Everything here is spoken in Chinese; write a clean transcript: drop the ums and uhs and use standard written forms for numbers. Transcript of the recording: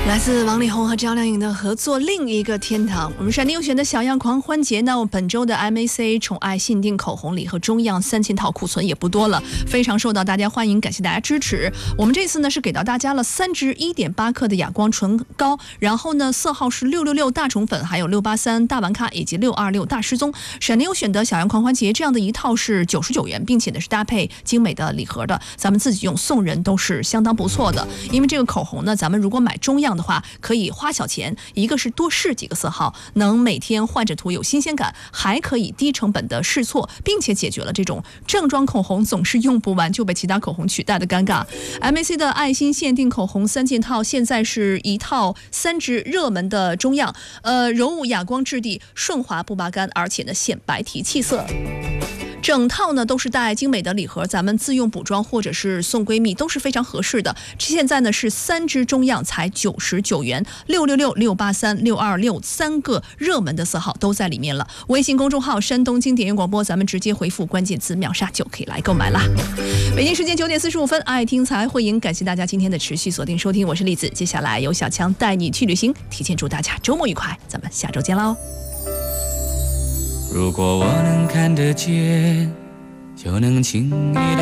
来自王力宏和张靓颖的合作，另一个天堂。我们闪电优选的小样狂欢节呢，本周的 MAC 宠爱限定口红礼盒中样3000套库存也不多了，非常受到大家欢迎，感谢大家支持。我们这次呢是给到大家了3支1.8克的哑光唇膏，然后呢色号是666大宠粉，还有683大玩咖以及626大失踪。闪电优选的小样狂欢节这样的一套是99元，并且呢是搭配精美的礼盒的，咱们自己用送人都是相当不错的。因为这个口红呢，咱们如果买中样的话，可以花小钱，一个是多试几个色号，能每天换着涂有新鲜感，还可以低成本的试错，并且解决了这种正装口红总是用不完就被其他口红取代的尴尬。MAC 的爱心限定口红3件套，现在是一套3支热门的中样，柔雾哑光质地，顺滑不拔干，而且呢显白提气色。整套呢都是带精美的礼盒，咱们自用补妆或者是送闺蜜都是非常合适的。现在呢是3支中样才99元，666、683、626 3个热门的色号都在里面了。微信公众号山东经典乐广播，咱们直接回复关键词秒杀就可以来购买啦。北京时间9点45分，爱听才会赢，感谢大家今天的持续锁定收听，我是栗子。接下来由小强带你去旅行，提前祝大家周末愉快，咱们下周见喽。 如果我能看得见，就能轻易地